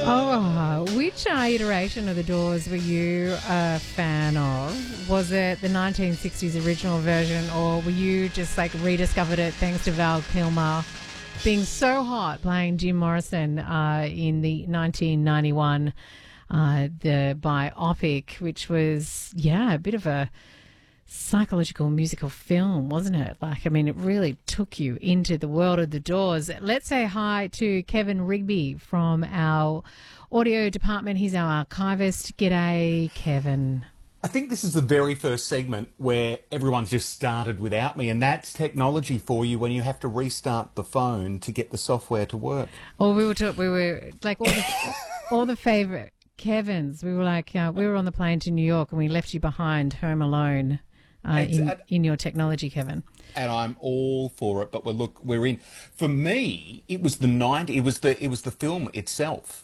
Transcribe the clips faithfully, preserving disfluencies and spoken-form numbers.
Oh, which uh, iteration of The Doors were you a fan of? Was it the nineteen sixties original version, or were you just like rediscovered it thanks to Val Kilmer being so hot playing Jim Morrison uh, in the nineteen ninety-one uh, the biopic, which was, yeah, a bit of a psychological musical film, wasn't it? Like, I mean, it really took you into the world of The Doors. Let's say hi to Kevin Rigby from our audio department. He's our archivist. G'day, Kevin. I think this is the very first segment where everyone's just started without me, and that's technology for you when you have to restart the phone to get the software to work. Or we were, talk, we were like all the, all the favourite Kevins. We were like, uh, we were on the plane to New York and we left you behind home alone. Uh, in, in your technology, Kevin. And I'm all for it, but we're, look, we're in. For me, it was the ninety. It was the it was the film itself,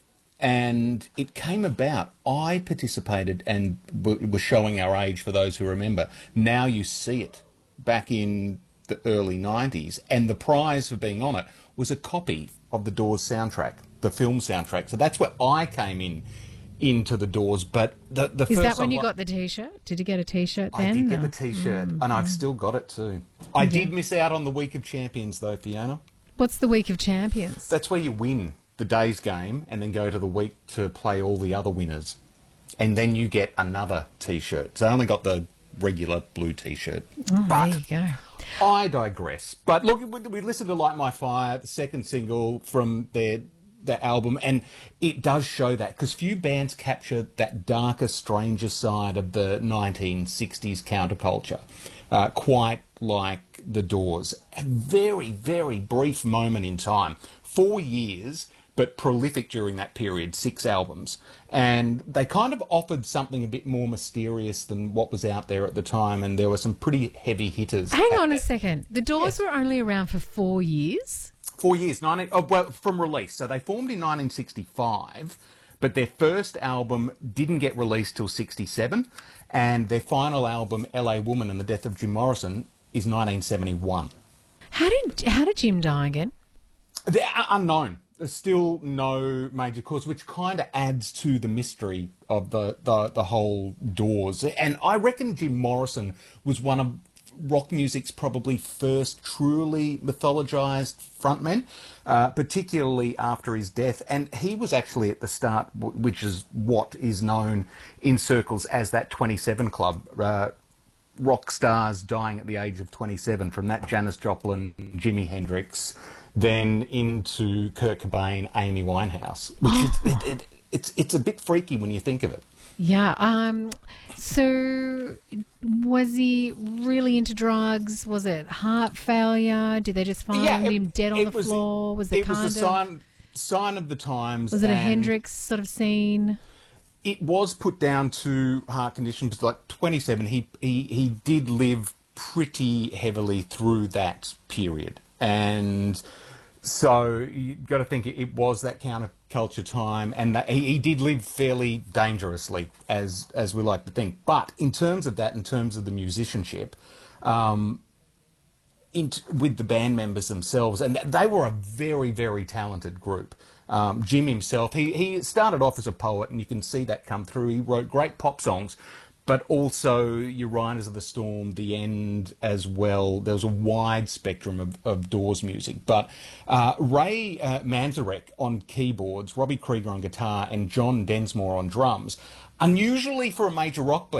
and it came about. I participated and w- was showing our age for those who remember. Now you see it back in the early nineties, and the prize for being on it was a copy of the Doors soundtrack, the film soundtrack. So that's where I came in. into the Doors, but the, the Is first that when you I, got the T-shirt? Did you get a T-shirt then? I did get no? the T-shirt, mm, and I've still got it too. I okay. did miss out on the Week of Champions though, Fiona. What's the Week of Champions? That's where you win the day's game and then go to the week to play all the other winners, and then you get another T-shirt. So I only got the regular blue T-shirt. Oh, but there you go. I digress. But look, we, we listened to Light My Fire, the second single from their that album, and it does show that, because few bands capture that darker, stranger side of the nineteen sixties counterculture uh, quite like the Doors. A very, very brief moment in time. Four years, but prolific during that period, six albums. And they kind of offered something a bit more mysterious than what was out there at the time, and there were some pretty heavy hitters. Hang on a second. The Doors Yes. were only around for four years? Four years, nineteen, oh, well, from release. So they formed in nineteen sixty-five, but their first album didn't get released till sixty-seven, and their final album, L A Woman and the Death of Jim Morrison, is nineteen seventy-one. How did how did Jim die again? They're unknown. There's still no major cause, which kind of adds to the mystery of the, the, the whole Doors. And I reckon Jim Morrison was one of rock music's probably first truly mythologised frontmen, uh, particularly after his death. And he was actually at the start, which is what is known in circles as that twenty-seven Club, uh, rock stars dying at the age of twenty-seven, from that Janis Joplin, Jimi Hendrix, then into Kurt Cobain, Amy Winehouse, which is, it, it, it's, it's a bit freaky when you think of it. Yeah. Um. So, was he really into drugs? Was it heart failure? Did they just find Yeah, it- him dead on it the was- floor? Was it, It kind was a of? sign, sign of the times. Was it a and Hendrix sort of scene? It was put down to heart conditions, but like twenty-seven, he, he, he did live pretty heavily through that period. And so you've got to think it, it was that counterculture time, and that he, he did live fairly dangerously, as as we like to think. But in terms of that, in terms of the musicianship, um, in, with the band members themselves, and they were a very, very talented group. Um, Jim himself, he, he started off as a poet, and you can see that come through. He wrote great pop songs, but also your Riders of the Storm, The End as well. There was a wide spectrum of, of Doors music. But uh, Ray uh, Manzarek on keyboards, Robbie Krieger on guitar, and John Densmore on drums, unusually for a major rock band.